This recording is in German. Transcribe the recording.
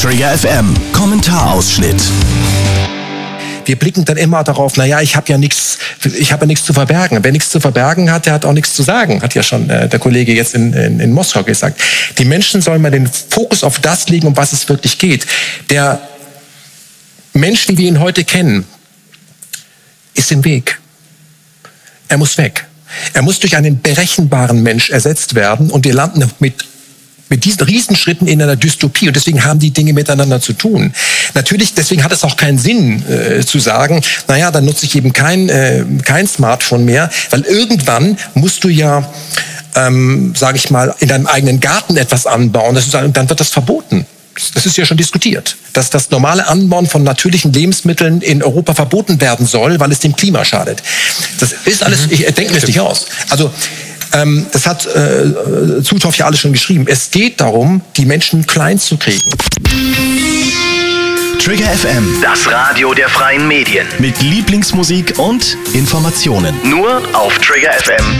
Trigger FM Kommentarausschnitt. Wir blicken dann immer darauf, ich habe ja nichts zu verbergen. Wer nichts zu verbergen hat, der hat auch nichts zu sagen, hat ja schon der Kollege jetzt in Moskau gesagt. Die Menschen sollen mal den Fokus auf das legen, um was es wirklich geht. Der Mensch, wie wir ihn heute kennen, ist im Weg. Er muss weg. Er muss durch einen berechenbaren Mensch ersetzt werden und wir landen mit diesen Riesenschritten in einer Dystopie. Und deswegen haben die Dinge miteinander zu tun. Natürlich, deswegen hat es auch keinen Sinn zu sagen, dann nutze ich eben kein Smartphone mehr, weil irgendwann musst du ja, sage ich mal, in deinem eigenen Garten etwas anbauen. Und dann wird das verboten. Das ist ja schon diskutiert, dass das normale Anbauen von natürlichen Lebensmitteln in Europa verboten werden soll, weil es dem Klima schadet. Das ist alles, ich denke mir das nicht aus. Also, das hat Zuthoff ja alles schon geschrieben. Es geht darum, die Menschen klein zu kriegen. Trigger FM, das Radio der freien Medien. Mit Lieblingsmusik und Informationen. Nur auf Trigger FM.